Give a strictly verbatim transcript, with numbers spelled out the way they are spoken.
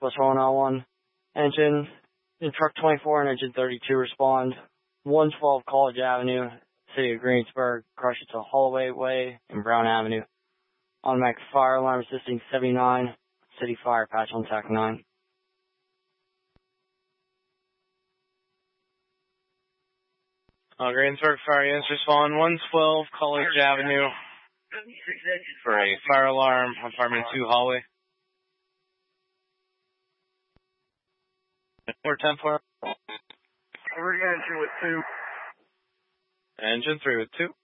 What's wrong on one? Engine, in truck twenty-four and engine thirty-two respond. one twelve College Avenue, City of Greensburg, crush it to Holloway Way and Brown Avenue. Automatic fire alarm assisting seventy-nine, City Fire patch on T A C nine. Uh, Greensburg Fire Units respond one twelve College Avenue for a fire alarm on apartment two hallway. Or ten four. We're engine with two. Engine three with two.